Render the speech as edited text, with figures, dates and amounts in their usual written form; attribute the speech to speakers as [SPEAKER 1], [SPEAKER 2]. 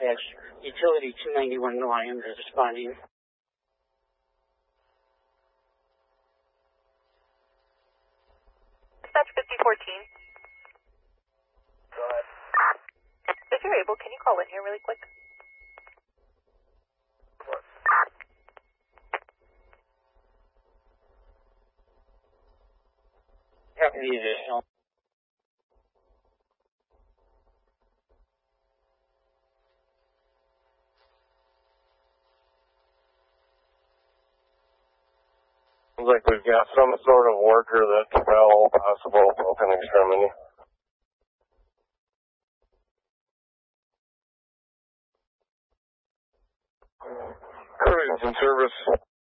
[SPEAKER 1] dispatch. Utility 291 Lions is responding.
[SPEAKER 2] Dispatch 5014.
[SPEAKER 3] Go ahead.
[SPEAKER 2] If you're able, can you call in here really quick?
[SPEAKER 3] What?
[SPEAKER 1] Have the additional.
[SPEAKER 3] Seems like we've got some sort of worker that fell, possible broken extremity. Cruise in service.